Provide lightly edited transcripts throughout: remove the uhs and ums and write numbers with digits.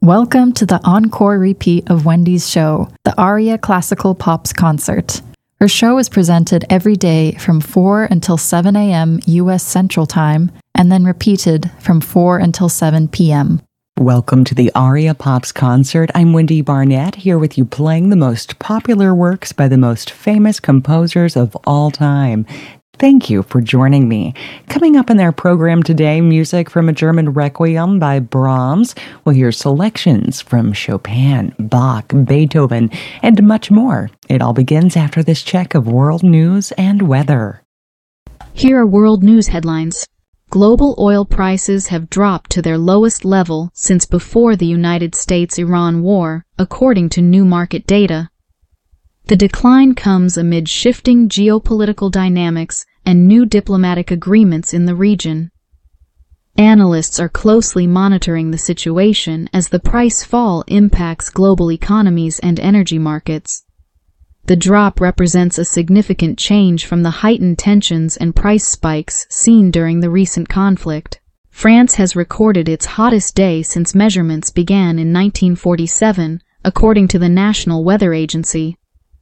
Welcome to the encore repeat of Wendy's show, the Aria Classical Pops Concert. Her show is presented every day from 4 until 7 a.m. U.S. Central Time, and then repeated from 4 until 7 p.m. Welcome to the Aria Pops Concert. I'm Wendy Barnett, here with you playing the most popular works by the most famous composers of all time. Thank you for joining me. Coming up in our program today, music from a German requiem by Brahms. We'll hear selections from Chopin, Bach, Beethoven, and much more. It all begins after this check of world news and weather. Here are world news headlines. Global oil prices have dropped to their lowest level since before the United States-Iran war, according to new market data. The decline comes amid shifting geopolitical dynamics and new diplomatic agreements in the region. Analysts are closely monitoring the situation as the price fall impacts global economies and energy markets. The drop represents a significant change from the heightened tensions and price spikes seen during the recent conflict. France has recorded its hottest day since measurements began in 1947, according to the National Weather Agency.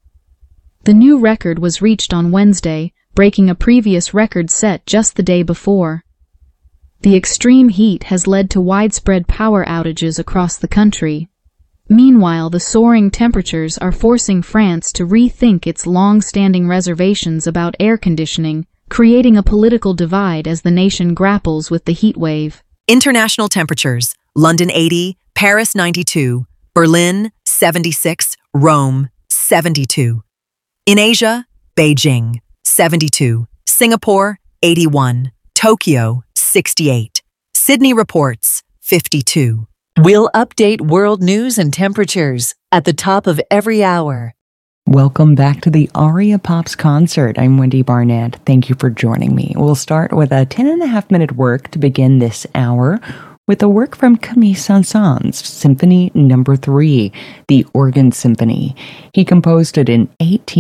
The new record was reached on Wednesday, breaking a previous record set just the day before. The extreme heat has led to widespread power outages across the country. Meanwhile, the soaring temperatures are forcing France to rethink its long-standing reservations about air conditioning, creating a political divide as the nation grapples with the heat wave. International temperatures: London 80, Paris 92, Berlin 76, Rome 72. In Asia, Beijing 72, Singapore 81, Tokyo 68, Sydney reports 52. We'll update world news and temperatures at the top of every hour. Welcome back to the Aria Pops Concert. I'm Wendy Barnett. Thank you for joining me. We'll start with a 10.5-minute work to begin this hour with a work from Camille Saint-Saëns' Symphony No. 3, the Organ Symphony. He composed it in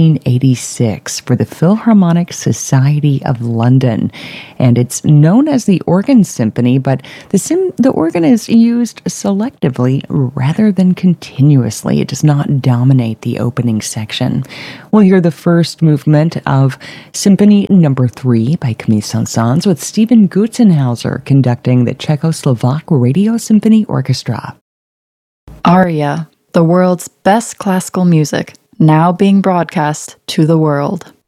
1886 for the Philharmonic Society of London, and it's known as the Organ Symphony, but the organ is used selectively rather than continuously. It does not dominate the opening section. We'll hear the first movement of Symphony No. 3 by Camille Saint-Saëns with Stephen Gutzenhauser conducting the Czechoslovak Radio Symphony Orchestra. Aria, the world's best classical music, now being broadcast to the world.